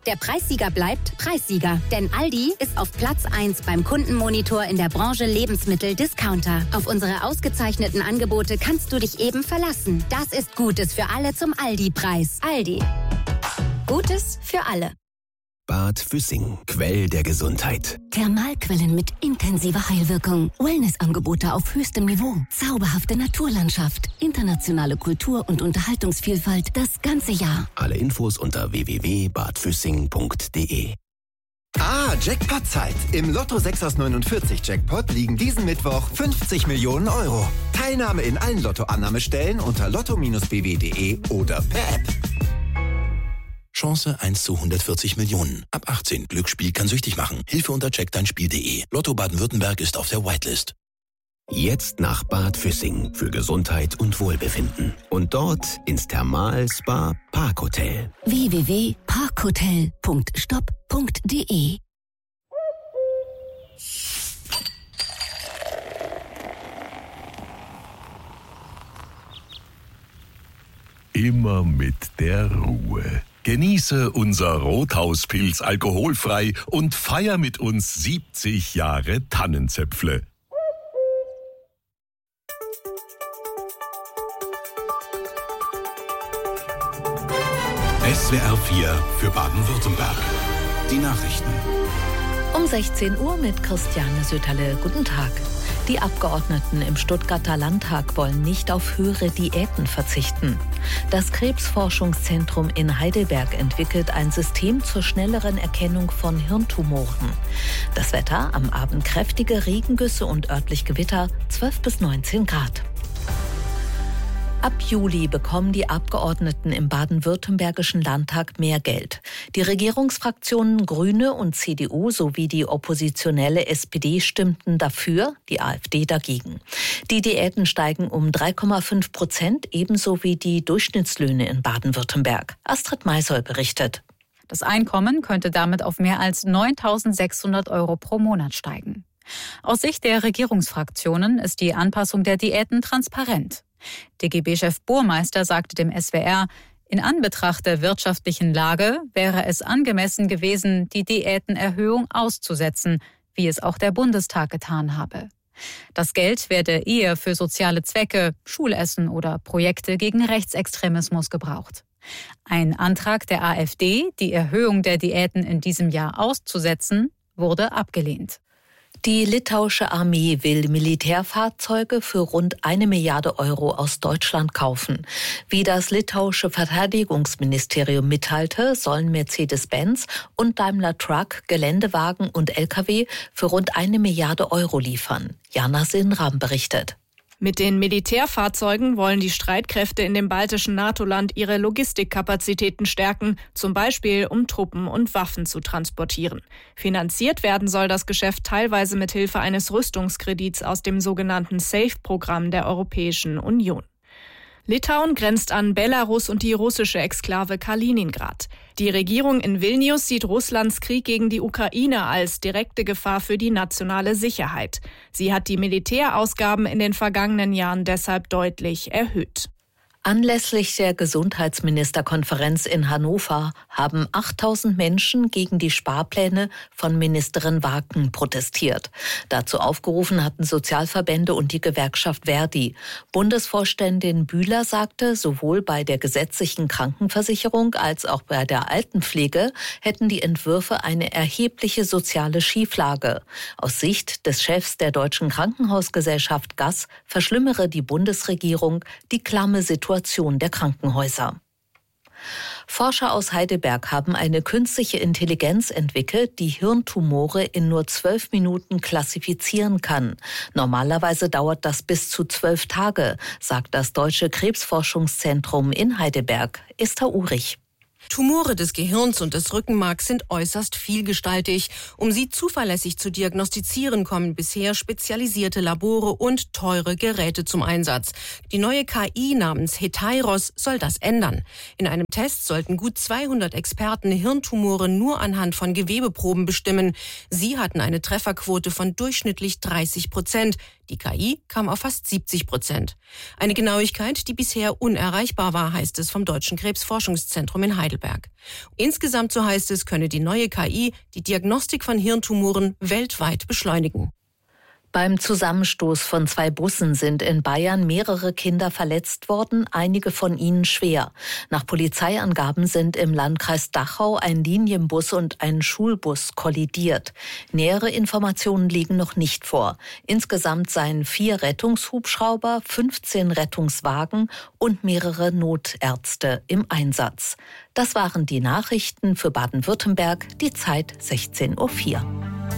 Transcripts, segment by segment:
Der Preissieger bleibt Preissieger. Denn Aldi ist auf Platz 1 beim Kundenmonitor in der Branche Lebensmittel-Discounter. Auf unsere ausgezeichneten Angebote kannst du dich eben verlassen. Das ist Gutes für alle zum Aldi-Preis. Aldi. Gutes für alle. Bad Füssing, Quell der Gesundheit. Thermalquellen mit intensiver Heilwirkung. Wellnessangebote auf höchstem Niveau. Zauberhafte Naturlandschaft. Internationale Kultur- und Unterhaltungsvielfalt das ganze Jahr. Alle Infos unter www.badfüssing.de. Jackpot-Zeit. Im Lotto 6 aus 49 Jackpot liegen diesen Mittwoch 50 Millionen Euro. Teilnahme in allen Lottoannahmestellen unter lotto-bw.de oder per App. Chance 1 zu 140 Millionen. Ab 18. Glücksspiel kann süchtig machen. Hilfe unter checkdeinspiel.de. Lotto Baden-Württemberg ist auf der Whitelist. Jetzt nach Bad Füssing für Gesundheit und Wohlbefinden. Und dort ins Thermal-Spa Parkhotel. www.parkhotel.stop.de. Immer mit der Ruhe. Genieße unser Rothauspilz alkoholfrei und feier mit uns 70 Jahre Tannenzäpfle. SWR 4 für Baden-Württemberg. Die Nachrichten. Um 16 Uhr mit Christiane Söterle. Guten Tag. Die Abgeordneten im Stuttgarter Landtag wollen nicht auf höhere Diäten verzichten. Das Krebsforschungszentrum in Heidelberg entwickelt ein System zur schnelleren Erkennung von Hirntumoren. Das Wetter, am Abend kräftige Regengüsse und örtlich Gewitter, 12 bis 19 Grad. Ab Juli bekommen die Abgeordneten im baden-württembergischen Landtag mehr Geld. Die Regierungsfraktionen Grüne und CDU sowie die oppositionelle SPD stimmten dafür, die AfD dagegen. Die Diäten steigen um 3,5%, ebenso wie die Durchschnittslöhne in Baden-Württemberg. Astrid Maisoll berichtet. Das Einkommen könnte damit auf mehr als 9.600 € pro Monat steigen. Aus Sicht der Regierungsfraktionen ist die Anpassung der Diäten transparent. DGB-Chef Burmeister sagte dem SWR, in Anbetracht der wirtschaftlichen Lage wäre es angemessen gewesen, die Diätenerhöhung auszusetzen, wie es auch der Bundestag getan habe. Das Geld werde eher für soziale Zwecke, Schulessen oder Projekte gegen Rechtsextremismus gebraucht. Ein Antrag der AfD, die Erhöhung der Diäten in diesem Jahr auszusetzen, wurde abgelehnt. Die litauische Armee will Militärfahrzeuge für rund 1 Milliarde € aus Deutschland kaufen. Wie das litauische Verteidigungsministerium mitteilte, sollen Mercedes-Benz und Daimler Truck Geländewagen und Lkw für rund 1 Milliarde € liefern. Jana Sinram berichtet. Mit den Militärfahrzeugen wollen die Streitkräfte in dem baltischen NATO-Land ihre Logistikkapazitäten stärken, zum Beispiel um Truppen und Waffen zu transportieren. Finanziert werden soll das Geschäft teilweise mit Hilfe eines Rüstungskredits aus dem sogenannten SAFE-Programm der Europäischen Union. Litauen grenzt an Belarus und die russische Exklave Kaliningrad. Die Regierung in Vilnius sieht Russlands Krieg gegen die Ukraine als direkte Gefahr für die nationale Sicherheit. Sie hat die Militärausgaben in den vergangenen Jahren deshalb deutlich erhöht. Anlässlich der Gesundheitsministerkonferenz in Hannover haben 8.000 Menschen gegen die Sparpläne von Ministerin Waken protestiert. Dazu aufgerufen hatten Sozialverbände und die Gewerkschaft Verdi. Bundesvorständin Bühler sagte, sowohl bei der gesetzlichen Krankenversicherung als auch bei der Altenpflege hätten die Entwürfe eine erhebliche soziale Schieflage. Aus Sicht des Chefs der Deutschen Krankenhausgesellschaft GAS verschlimmere die Bundesregierung die klamme Situation der Krankenhäuser. Forscher aus Heidelberg haben eine künstliche Intelligenz entwickelt, die Hirntumore in nur 12 Minuten klassifizieren kann. Normalerweise dauert das bis zu 12 Tage, sagt das Deutsche Krebsforschungszentrum in Heidelberg. Esther Urich. Tumore des Gehirns und des Rückenmarks sind äußerst vielgestaltig. Um sie zuverlässig zu diagnostizieren, kommen bisher spezialisierte Labore und teure Geräte zum Einsatz. Die neue KI namens Hetairos soll das ändern. In einem Test sollten gut 200 Experten Hirntumore nur anhand von Gewebeproben bestimmen. Sie hatten eine Trefferquote von durchschnittlich 30%. Die KI kam auf fast 70%. Eine Genauigkeit, die bisher unerreichbar war, heißt es vom Deutschen Krebsforschungszentrum in Heidelberg. Heidelberg. Insgesamt, so heißt es, könne die neue KI die Diagnostik von Hirntumoren weltweit beschleunigen. Beim Zusammenstoß von 2 Bussen sind in Bayern mehrere Kinder verletzt worden, einige von ihnen schwer. Nach Polizeiangaben sind im Landkreis Dachau ein Linienbus und ein Schulbus kollidiert. Nähere Informationen liegen noch nicht vor. Insgesamt seien 4 Rettungshubschrauber, 15 Rettungswagen und mehrere Notärzte im Einsatz. Das waren die Nachrichten für Baden-Württemberg, die Zeit 16:04 Uhr.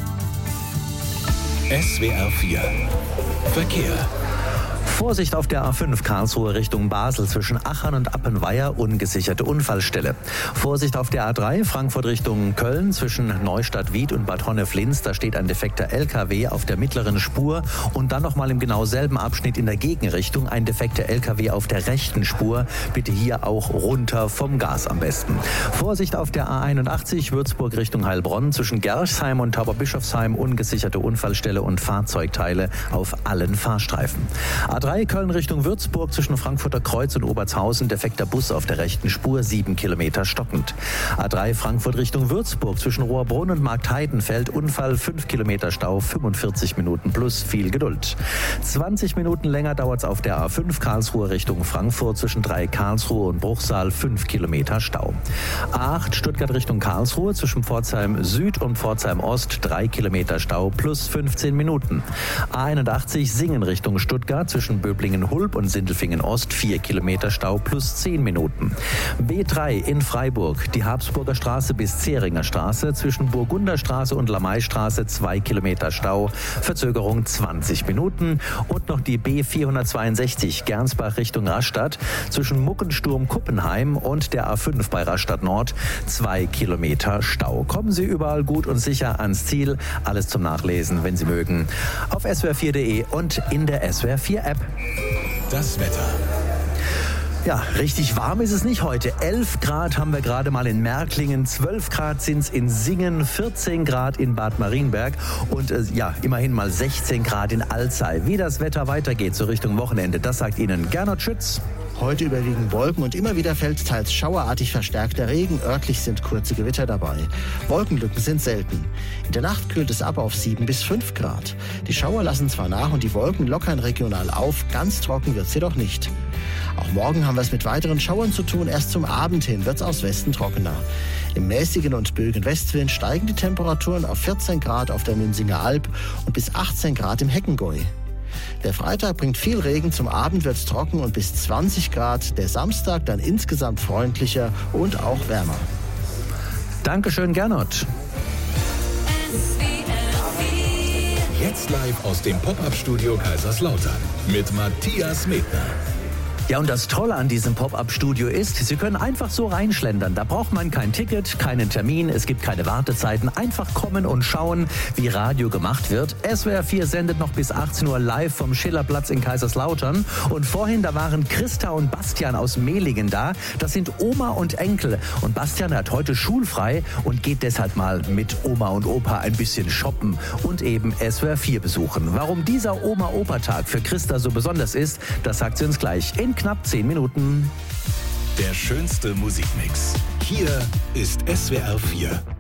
SWR 4 Verkehr. Vorsicht auf der A5 Karlsruhe Richtung Basel zwischen Achern und Appenweier, ungesicherte Unfallstelle. Vorsicht auf der A3 Frankfurt Richtung Köln zwischen Neustadt-Wied und Bad Honnef-Linz. Da steht ein defekter LKW auf der mittleren Spur und dann nochmal im genau selben Abschnitt in der Gegenrichtung ein defekter LKW auf der rechten Spur. Bitte hier auch runter vom Gas am besten. Vorsicht auf der A81 Würzburg Richtung Heilbronn zwischen Gerchsheim und Tauberbischofsheim, ungesicherte Unfallstelle und Fahrzeugteile auf allen Fahrstreifen. A3 Köln Richtung Würzburg zwischen Frankfurter Kreuz und Obertshausen, defekter Bus auf der rechten Spur, 7 Kilometer stockend. A3 Frankfurt Richtung Würzburg zwischen Rohrbrunn und Marktheidenfeld, Unfall, 5 Kilometer Stau, 45 Minuten plus viel Geduld. 20 Minuten länger dauert es auf der A5 Karlsruhe Richtung Frankfurt zwischen 3 Karlsruhe und Bruchsal, 5 Kilometer Stau. A8 Stuttgart Richtung Karlsruhe zwischen Pforzheim Süd und Pforzheim Ost, 3 Kilometer Stau plus 15 Minuten. A81 Singen Richtung Stuttgart zwischen Böblingen-Hulb und Sindelfingen-Ost, 4 Kilometer Stau plus 10 Minuten. B3 in Freiburg, die Habsburger Straße bis Zähringer Straße, zwischen Burgunderstraße und Lamaistraße, 2 Kilometer Stau, Verzögerung 20 Minuten. Und noch die B462 Gernsbach Richtung Rastatt, zwischen Muckensturm-Kuppenheim und der A5 bei Rastatt Nord, 2 Kilometer Stau. Kommen Sie überall gut und sicher ans Ziel. Alles zum Nachlesen, wenn Sie mögen, auf swr4.de und in der SWR4 App. Das Wetter. Ja, richtig warm ist es nicht heute. 11 Grad haben wir gerade mal in Märklingen, 12 Grad sind es in Singen, 14 Grad in Bad Marienberg und immerhin mal 16 Grad in Alzey. Wie das Wetter weitergeht so Richtung Wochenende, das sagt Ihnen Gernot Schütz. Heute überwiegend Wolken und immer wieder fällt teils schauerartig verstärkter Regen. Örtlich sind kurze Gewitter dabei. Wolkenlücken sind selten. In der Nacht kühlt es ab auf 7 bis 5 Grad. Die Schauer lassen zwar nach und die Wolken lockern regional auf, ganz trocken wird es jedoch nicht. Auch morgen haben wir es mit weiteren Schauern zu tun. Erst zum Abend hin wird es aus Westen trockener. Im mäßigen und böigen Westwind steigen die Temperaturen auf 14 Grad auf der Münzinger Alb und bis 18 Grad im Heckengäu. Der Freitag bringt viel Regen, zum Abend wird es trocken und bis 20 Grad. Der Samstag dann insgesamt freundlicher und auch wärmer. Dankeschön, Gernot. Jetzt live aus dem Pop-Up-Studio Kaiserslautern mit Matthias Medner. Ja, und das Tolle an diesem Pop-Up-Studio ist, Sie können einfach so reinschlendern. Da braucht man kein Ticket, keinen Termin, es gibt keine Wartezeiten. Einfach kommen und schauen, wie Radio gemacht wird. SWR 4 sendet noch bis 18 Uhr live vom Schillerplatz in Kaiserslautern. Und vorhin, da waren Christa und Bastian aus Mehlingen da. Das sind Oma und Enkel. Und Bastian hat heute schulfrei und geht deshalb mal mit Oma und Opa ein bisschen shoppen und eben SWR 4 besuchen. Warum dieser Oma-Opa-Tag für Christa so besonders ist, das sagt sie uns gleich in knapp 10 Minuten. Der schönste Musikmix. Hier ist SWR 4.